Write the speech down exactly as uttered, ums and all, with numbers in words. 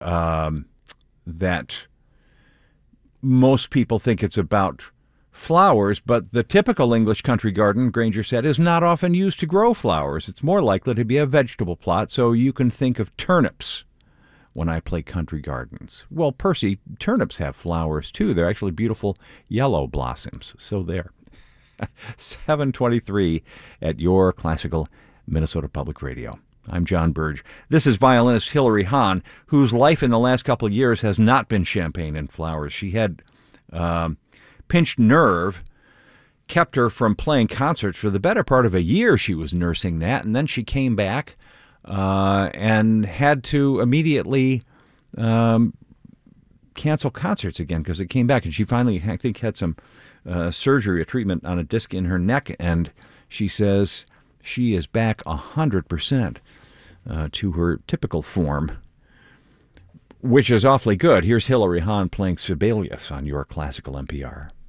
um, that most people think it's about flowers, but the typical English country garden, Granger said, is not often used to grow flowers. It's more likely to be a vegetable plot, so you can think of turnips when I play country gardens. Well, Percy, turnips have flowers too. They're actually beautiful yellow blossoms. So there. seven twenty-three at your classical Minnesota Public Radio. I'm John Burge. This is violinist Hilary Hahn, whose life in the last couple of years has not been champagne and flowers. She had um, pinched nerve, kept her from playing concerts for the better part of a year. She was nursing that, and then she came back uh, and had to immediately um, cancel concerts again because it came back. And she finally, I think, had some uh, surgery, a treatment on a disc in her neck, and she says she is back one hundred percent uh, to her typical form, which is awfully good. Here's Hilary Hahn playing Sibelius on your classical N P R.